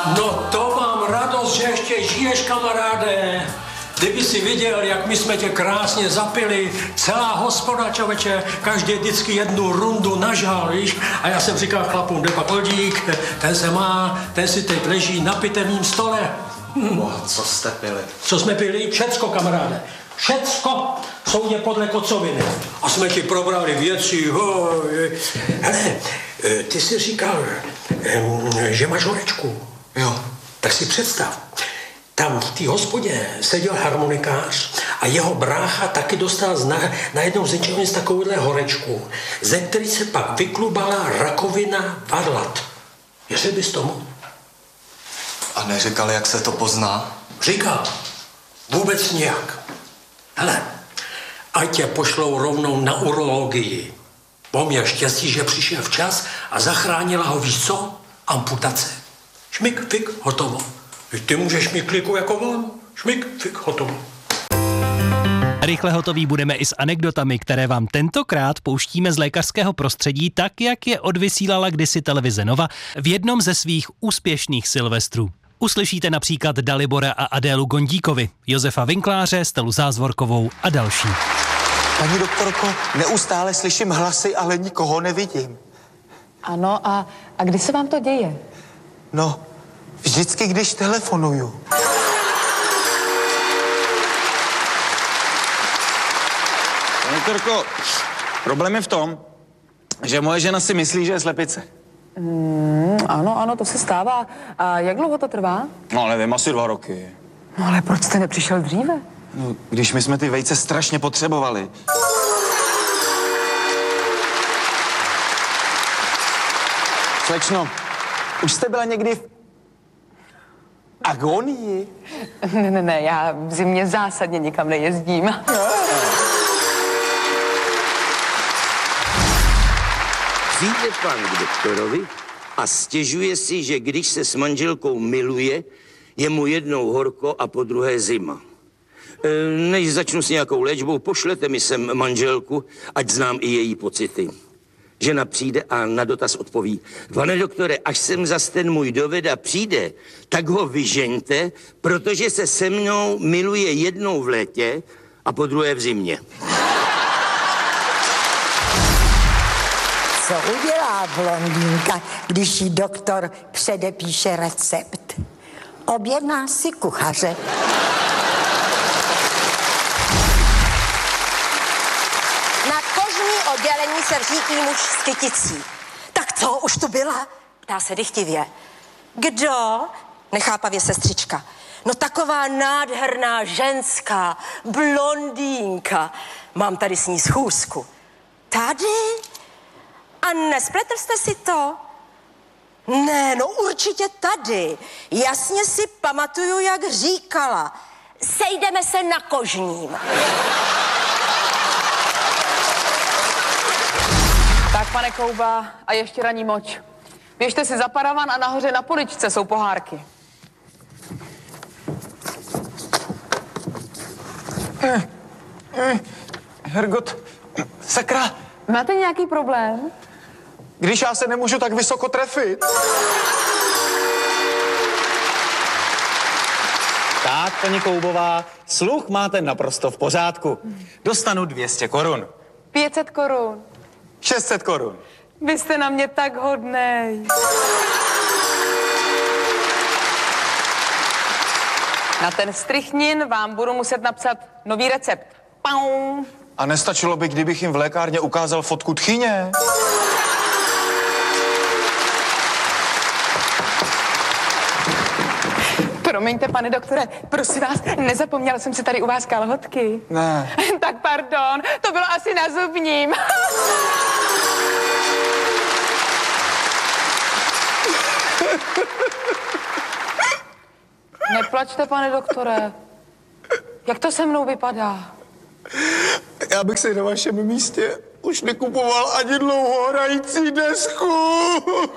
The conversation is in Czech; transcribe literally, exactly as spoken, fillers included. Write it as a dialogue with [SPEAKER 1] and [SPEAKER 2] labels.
[SPEAKER 1] No to mám radost, že ještě žiješ, kamaráde. Kdyby si viděl, jak my jsme tě krásně zapili, celá hospoda, čověče, každý vždycky jednu rundu nažal, víš? A já jsem říkal chlapům, jde pak Oldík, ten se má, ten si teď leží na pitevním stole.
[SPEAKER 2] Hm. Oh, co jste pili?
[SPEAKER 1] Co jsme pili? Všecko, kamaráde. Všecko, soudě podle kocoviny. A jsme ti probrali věci. Oh, hele, ty jsi říkal, že máš horečku.
[SPEAKER 2] Jo.
[SPEAKER 1] Tak si představ, tam v té hospodě seděl harmonikář a jeho brácha taky dostal na, najednou z něčeho z takovouhle horečku, ze který se pak vyklubala rakovina varlat. Jestli bys tomu?
[SPEAKER 2] A neříkal, jak se to pozná?
[SPEAKER 1] Říkal. Vůbec nějak. Hele, ať tě pošlou rovnou na urologii. On měl štěstí, že přišel včas a zachránila ho, víš co? Amputace. Šmik, fik, hotovo. Ty můžeš mít kliku jako on. Šmik, fik, hotovo.
[SPEAKER 3] Rychle hotoví budeme i s anekdotami, které vám tentokrát pouštíme z lékařského prostředí, tak jak je odvysílala kdysi televize Nova v jednom ze svých úspěšných silvestrů. Uslyšíte například Dalibora a Adélu Gondíkovi, Josefa Vinkláře, Stelu Zázvorkovou a další.
[SPEAKER 4] Paní doktorko, neustále slyším hlasy, ale nikoho nevidím.
[SPEAKER 5] Ano, a, a kdy se vám to děje?
[SPEAKER 4] No, vždycky, když telefonuju.
[SPEAKER 6] Paní doktorko, problém je v tom, že moje žena si myslí, že je slepice.
[SPEAKER 5] Mm, ano, ano, to se stává. A jak dlouho to trvá?
[SPEAKER 6] No, nevím, asi dva roky.
[SPEAKER 5] No, ale proč jste nepřišel dříve?
[SPEAKER 6] No, když my jsme ty vejce strašně potřebovali. Slečno, už jste byla někdy v agonii?
[SPEAKER 5] Ne, ne, ne, já v zimě zásadně nikam nejezdím.
[SPEAKER 7] Přijde pan k doktorovi a stěžuje si, že když se s manželkou miluje, je mu jednou horko a po druhé zima. E, než začnu s nějakou léčbou, pošlete mi sem manželku, ať znám i její pocity. Žena přijde a na dotaz odpoví: pane doktore, až sem zas ten můj doveda přijde, tak ho vyžeňte, protože se se mnou miluje jednou v létě a po druhé v zimě.
[SPEAKER 8] Co udělá blondýnka, když jí doktor předepíše recept? Objedná si kuchaře.
[SPEAKER 9] Na kožní oddělení se vřídí muž s kyticí. Tak co, už tu byla? Ptá se dychtivě. Kdo? Nechápavě sestřička. No taková nádherná ženská, blondýnka. Mám tady s ní schůzku. Tady? A nespletl jste si to? Ne, no určitě tady. Jasně si pamatuju, jak říkala. Sejdeme se na kožním.
[SPEAKER 5] Tak, pane Kouba, a ještě ranní moč. Běžte si za paravan a nahoře na poličce jsou pohárky.
[SPEAKER 4] Eh, eh, Hergot, sakra.
[SPEAKER 5] Máte nějaký problém?
[SPEAKER 4] Když já se nemůžu tak vysoko trefit.
[SPEAKER 6] Tak, paní Koubová, sluch máte naprosto v pořádku. Dostanu dvě stě korun.
[SPEAKER 5] pět set korun.
[SPEAKER 4] šest set korun.
[SPEAKER 5] Vy jste na mě tak hodnej. Na ten strychnin vám budu muset napsat nový recept. Pau.
[SPEAKER 4] A nestačilo by, kdybych jim v lékárně ukázal fotku tchyně?
[SPEAKER 5] Promiňte, pane doktore, prosím vás, nezapomněla jsem si tady u vás kalhotky.
[SPEAKER 4] Ne.
[SPEAKER 5] Tak pardon, to bylo asi na zubním. Neplačte, pane doktore. Jak to se mnou vypadá?
[SPEAKER 4] Já bych si na vašem místě už nekupoval ani dlouho hrající desku.